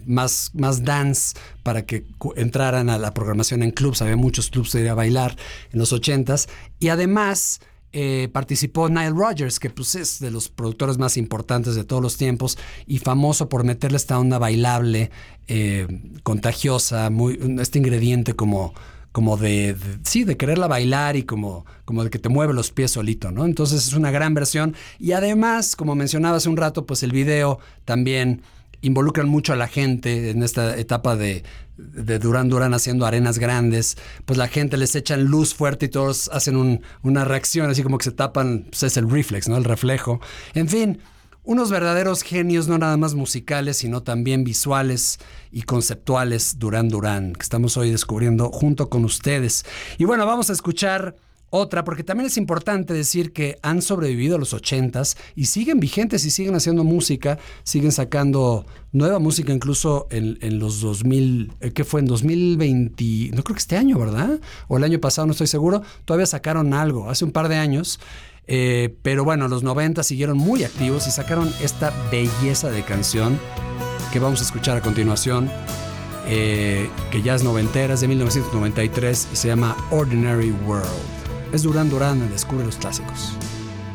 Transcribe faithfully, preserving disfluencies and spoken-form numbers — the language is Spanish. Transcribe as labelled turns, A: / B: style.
A: más, más dance para que entraran a la programación en clubs. Había muchos clubs de ir a bailar en los ochentas. Y además eh, participó Nile Rodgers, que pues es de los productores más importantes de todos los tiempos y famoso por meterle esta onda bailable, eh, contagiosa, muy, este ingrediente como... como de, de, sí, de quererla bailar y como, como de que te mueve los pies solito, ¿no? Entonces es una gran versión. Y además, como mencionaba hace un rato, pues el video también involucran mucho a la gente en esta etapa de, de Duran Duran haciendo arenas grandes. Pues la gente les echan luz fuerte y todos hacen un, una reacción, así como que se tapan, pues es el reflex, ¿no? El reflejo. En fin, unos verdaderos genios, no nada más musicales, sino también visuales y conceptuales, Duran Duran, que estamos hoy descubriendo junto con ustedes. Y bueno, vamos a escuchar otra, porque también es importante decir que han sobrevivido a los ochentas y siguen vigentes y siguen haciendo música, siguen sacando nueva música incluso en, en los dos mil, ¿qué fue? En dos mil veinte, no creo que este año, ¿verdad? O el año pasado, no estoy seguro, todavía sacaron algo, hace un par de años. Eh, pero bueno, los noventa siguieron muy activos y sacaron esta belleza de canción que vamos a escuchar a continuación, eh, que ya es noventera, es de mil novecientos noventa y tres y se llama Ordinary World. Es Duran Duran, Descubre los Clásicos.